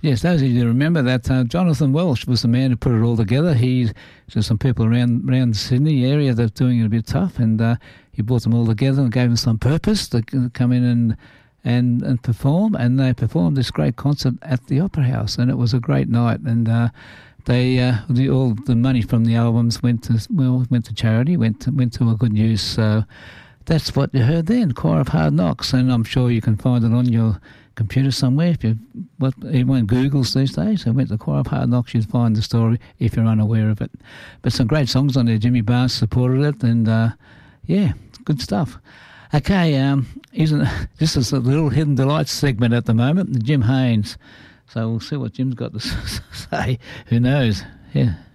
Yes, those of you who remember that, Jonathan Welsh was the man who put it all together. There's some people around Sydney area that are doing it a bit tough, and he brought them all together and gave them some purpose to come in and perform, and they performed this great concert at the Opera House, and it was a great night, and all the money from the albums went to charity, went to a good use. So that's what you heard then, Choir of Hard Knocks, and I'm sure you can find it on your computer somewhere. If everyone Googles these days, went to Choir of Hard Knocks, you'd find the story if you're unaware of it. But some great songs on there. Jimmy Barnes supported it, and good stuff. Okay, this is a little Hidden Delights segment at the moment, Jim Haynes. So we'll see what Jim's got to say. Who knows? Yeah.